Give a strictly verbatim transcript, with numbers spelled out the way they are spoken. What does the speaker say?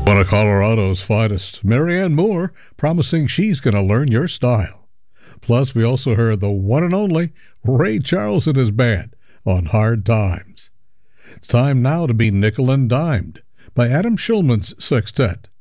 One of Colorado's finest, Marianne Moore, promising she's going to learn your style. Plus, we also heard the one and only Ray Charles and his band on Hard Times. It's time now to be nickel and dimed by Adam Shulman's Sextet.